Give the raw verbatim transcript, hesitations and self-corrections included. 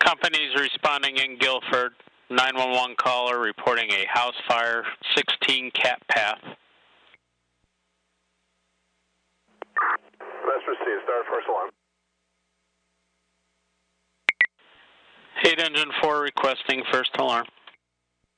Companies responding in Guilford. nine one one caller reporting a house fire, sixteen Cat Path. Let's proceed. Start first alarm. eight Engine four requesting first alarm.